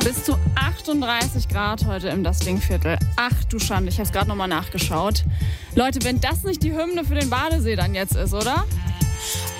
Bis zu 38 Grad heute im Das Ding-Viertel. Ach du Schande, ich habe es gerade nochmal nachgeschaut. Leute, wenn das nicht die Hymne für den Badesee dann jetzt ist, oder?